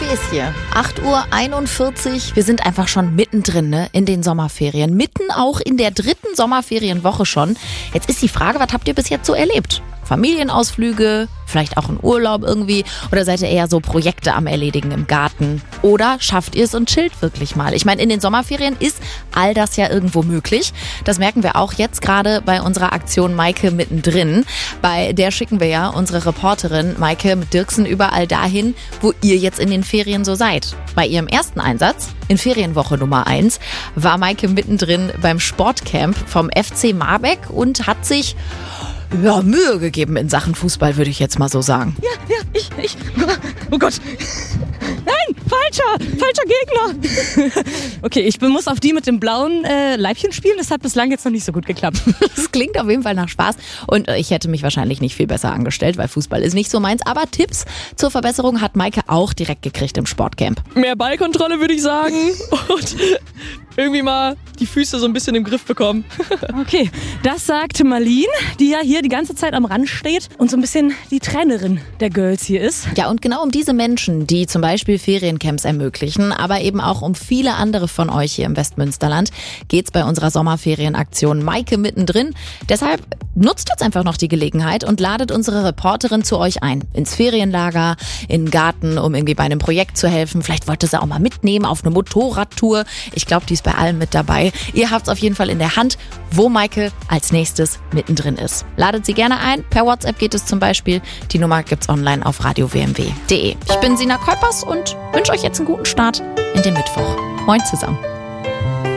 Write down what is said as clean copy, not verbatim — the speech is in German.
ist hier. 8:41 Uhr. Wir sind einfach schon mittendrin, ne, in den Sommerferien. Mitten auch in der 3. Sommerferienwoche schon. Jetzt ist die Frage, was habt ihr bis jetzt so erlebt? Familienausflüge, vielleicht auch ein Urlaub irgendwie? Oder seid ihr eher so Projekte am Erledigen im Garten? Oder schafft ihr es und chillt wirklich mal? Ich meine, in den Sommerferien ist all das ja irgendwo möglich. Das merken wir auch jetzt gerade bei unserer Aktion Maike mittendrin. Bei der schicken wir ja unsere Reporterin Maike mit Dirksen überall dahin, wo ihr jetzt in den Ferien so seid. Bei ihrem ersten Einsatz, in Ferienwoche Nummer 1, war Maike mittendrin beim Sportcamp vom FC Marbeck und hat sich Mühe gegeben in Sachen Fußball, würde ich jetzt mal so sagen. Ja, ich. Oh Gott. Nein, falscher Gegner. Okay, ich muss auf die mit dem blauen Leibchen spielen. Das hat bislang jetzt noch nicht so gut geklappt. Das klingt auf jeden Fall nach Spaß. Und ich hätte mich wahrscheinlich nicht viel besser angestellt, weil Fußball ist nicht so meins. Aber Tipps zur Verbesserung hat Maike auch direkt gekriegt im Sportcamp. Mehr Ballkontrolle, würde ich sagen. Und irgendwie mal die Füße so ein bisschen im Griff bekommen. Okay, das sagt Marlene, die ja hier die ganze Zeit am Rand steht und so ein bisschen die Trainerin der Girls hier ist. Ja, und genau um diese Menschen, die zum Beispiel Feriencamps ermöglichen, aber eben auch um viele andere von euch hier im Westmünsterland, geht's bei unserer Sommerferienaktion Maike mittendrin. Deshalb nutzt jetzt einfach noch die Gelegenheit und ladet unsere Reporterin zu euch ein. Ins Ferienlager, in den Garten, um irgendwie bei einem Projekt zu helfen. Vielleicht wollt ihr sie auch mal mitnehmen auf eine Motorradtour. Ich glaube, die ist bei allen mit dabei. Ihr habt's auf jeden Fall in der Hand, wo Maike als nächstes mittendrin ist. Ladet sie gerne ein. Per WhatsApp geht es zum Beispiel. Die Nummer gibt's online auf radiowmw.de. Ich bin Sina Kolpers und wünsche euch jetzt einen guten Start in den Mittwoch. Moin zusammen.